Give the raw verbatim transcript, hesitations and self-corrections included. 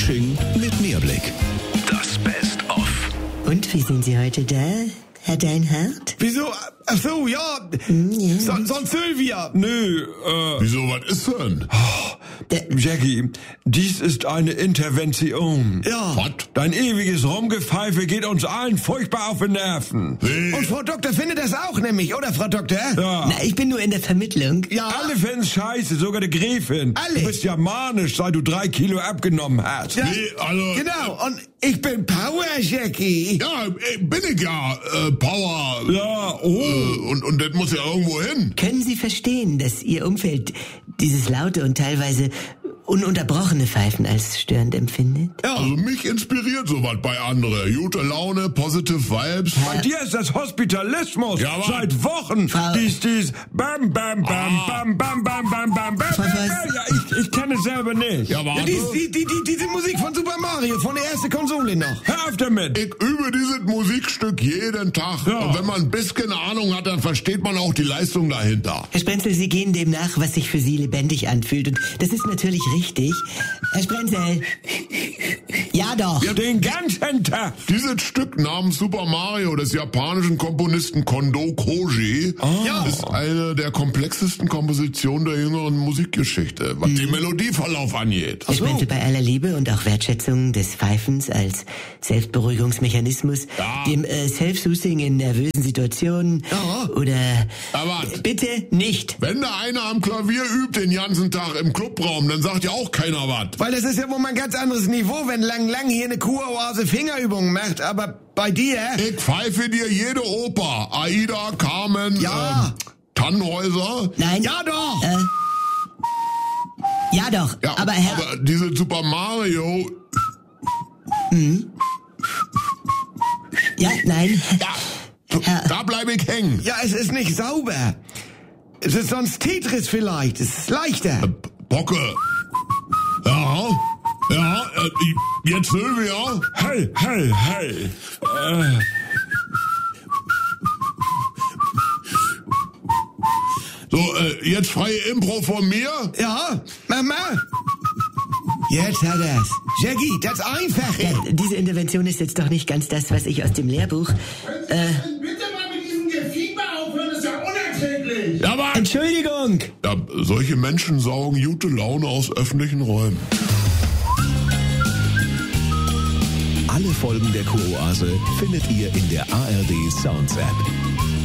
Coaching mit Mehrblick. Das Best-of. Und wie sind Sie heute da, Herr Deinhardt? Wieso? Ach so, ja. ja. So, sonst Sylvia. Nö, äh... Wieso, was ist denn? Jackie, dies ist eine Intervention. Ja. Was? Dein ewiges Rumgepfeife geht uns allen furchtbar auf die Nerven. Nee. Und Frau Doktor findet das auch nämlich, oder Frau Doktor? Ja. Na, ich bin nur in der Vermittlung. Ja. Alle finden's scheiße, sogar die Gräfin. Alle. Du bist ja manisch, seit du drei Kilo abgenommen hast. Ja. Nee, also... Genau, und ich bin Power, Jackie. Ja, äh, bin ich ja, äh, Power. Ja, oh. Äh, und, und das muss ja irgendwo hin. Können Sie verstehen, dass Ihr Umfeld dieses laute und teilweise ununterbrochene Pfeifen als störend empfindet? Ja. Also mich inspiriert sowas bei anderen. Gute Laune, positive Vibes. Bei dir ist das Hospitalismus. Ja, aber- Seit Wochen. Frau- Dies, dies. Bam, bam, bam, Ah. bam, bam, bam, bam, bam, bam. Frau Voss. Ja, ich, ich kenne es selber nicht. Ja, Ja, warte. die, die, die, die, diese Musik von Super Mario, von der ersten Konsole noch. Hör auf damit. Ich übe dieses Musikstück jeden Tag. Ja. Und wenn man ein bisschen Ahnung hat, dann versteht man auch die Leistung dahinter. Herr Sprenzel, Sie gehen dem nach, was sich für Sie lebendig anfühlt. Und das ist natürlich richtig. Herr Sprenzel. Ja doch. Den ganzen Tag. Dieses Stück namens Super Mario des japanischen Komponisten Kondo Koji Ja. ist eine der komplexesten Kompositionen der jüngeren Musikgeschichte, was den Melodieverlauf angeht. Herr Sprenzel, bei aller Liebe und auch Wertschätzung des Pfeifens als Selbstberuhigungsmechanismus, Ja. dem äh, Self-Soothing in nervösen Situationen Ja. oder... Aber Bitte nicht. wenn da einer am Klavier übt den ganzen Tag im Clubraum, dann sagt ja auch keiner was. Weil das ist ja wohl mal ein ganz anderes Niveau, wenn Lang Lang hier eine Kuroase Fingerübungen macht, aber bei dir... Ich pfeife dir jede Oper. Aida, Carmen, Ja. ähm, Tannhäuser. Nein. Ja doch! Äh, ja doch. Ja, aber Herr... aber diese Super Mario... ja, nein. Ja, Herr- da bleibe ich hängen. Ja, es ist nicht sauber. Es ist sonst Tetris vielleicht, es ist leichter. Bocke. Ja, ja, äh, jetzt Sylvia. Hey, hey, hey. Äh, So, äh, jetzt freie Impro von mir. Ja, Mama. Jetzt hat er's. Jackie, das Einfache. Ja, diese Intervention ist jetzt doch nicht ganz das, was ich aus dem Lehrbuch... Äh, Bitte mal mit diesem Gefieber aufhören, das ist ja unerträglich. Ja, aber... Entschuldigung. Ja, solche Menschen saugen gute Laune aus öffentlichen Räumen. Alle Folgen der Kuroase findet ihr in der A R D Sounds App.